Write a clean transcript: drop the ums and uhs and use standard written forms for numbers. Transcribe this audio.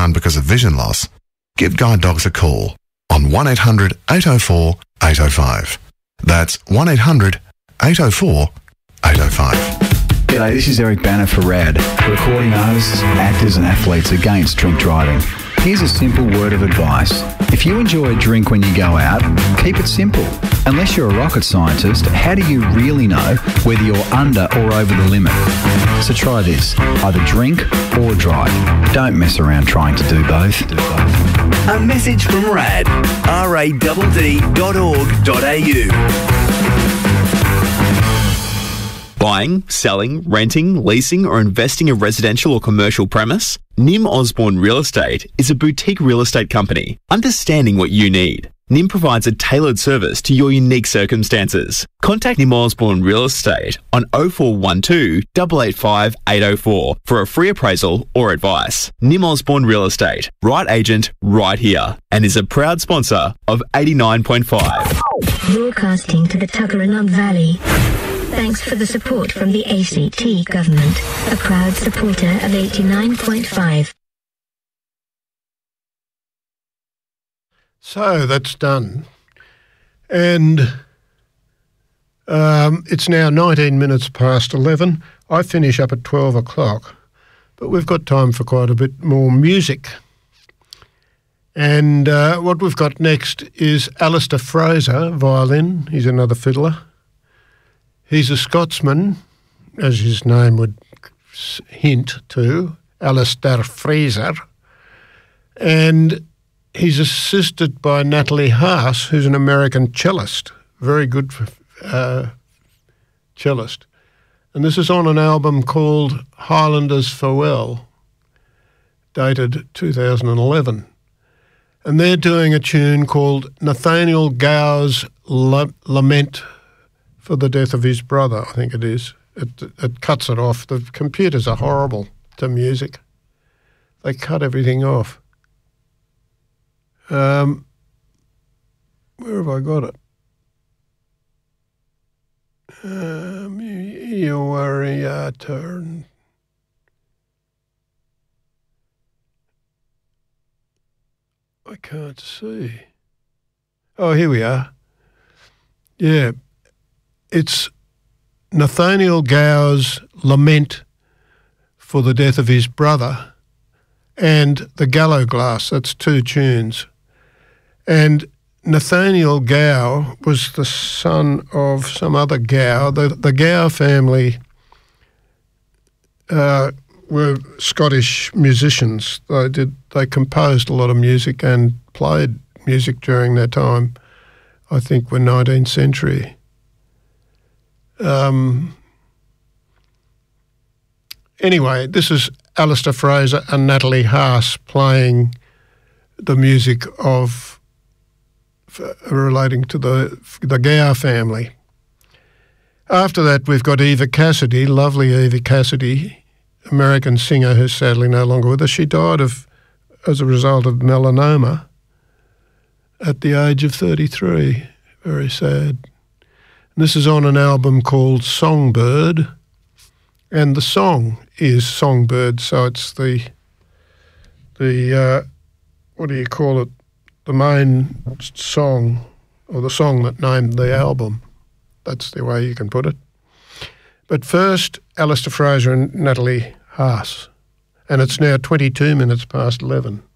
down because of vision loss, give Guide Dogs a call on 1800 804 805. That's 1800 804 805. G'day, this is Eric Banner for RAD, recording artists, actors and athletes against drink driving. Here's a simple word of advice. If you enjoy a drink when you go out, keep it simple. Unless you're a rocket scientist, how do you really know whether you're under or over the limit? So try this. Either drink or drive. Don't mess around trying to do both. A message from RAD. radd.org.au. Buying, selling, renting, leasing or investing a residential or commercial premise? Nim Osborne Real Estate is a boutique real estate company understanding what you need. Nim provides a tailored service to your unique circumstances. Contact Nim Osborne Real Estate on 0412 885 804 for a free appraisal or advice. Nim Osborne Real Estate, right agent, right here, and is a proud sponsor of 89.5. Broadcasting to the Tuggeranong Valley. Thanks for the support from the ACT government, a proud supporter of 89.5. So that's done. And it's now 19 minutes past 11. I finish up at 12 o'clock, but we've got time for quite a bit more music. And what we've got next is Alistair Fraser, violin. He's another fiddler. He's a Scotsman, as his name would hint to, Alistair Fraser. And he's assisted by Natalie Haas, who's an American cellist, very good cellist. And this is on an album called Highlanders Farewell, dated 2011. And they're doing a tune called Nathaniel Gower's Lament for the Death of His Brother, I think it is. It cuts it off. The computers are horrible to music. They cut everything off. Where have I got it? You worry, turn. I can't see. Oh, here we are. Yeah. It's Nathaniel Gower's Lament for the Death of His Brother and The Gallow Glass. That's two tunes. And Nathaniel Gower was the son of some other Gower. The Gower family were Scottish musicians. They composed a lot of music and played music during their time. I think were 19th century. Anyway, this is Alistair Fraser and Natalie Haas playing the music of relating to the Gower family. After that, we've got Eva Cassidy, lovely Eva Cassidy, American singer who's sadly no longer with us. She died as a result of melanoma at the age of 33. Very sad. This is on an album called Songbird, and the song is Songbird, so it's the what do you call it? The main song, or the song that named the album. That's the way you can put it. But first, Alistair Fraser and Natalie Haas, and it's now 22 minutes past 11.